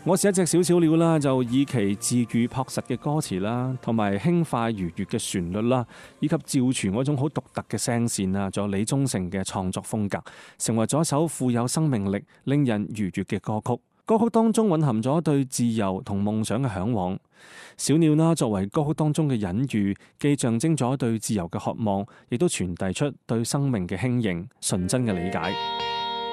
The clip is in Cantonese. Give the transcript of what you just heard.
我是一隻小小鳥啦，就以其治癒樸實嘅歌詞啦，同埋輕快愉悅嘅旋律啦，以及趙傳嗰種好獨特嘅聲線啊，仲有李宗盛嘅創作風格，成為咗一首富有生命力、令人愉悅嘅歌曲。歌曲當中蘊含咗對自由同夢想嘅向往。小鳥啦，作為歌曲當中嘅隱喻，既象徵咗對自由嘅渴望，亦都傳遞出對生命嘅輕盈、純真嘅理解。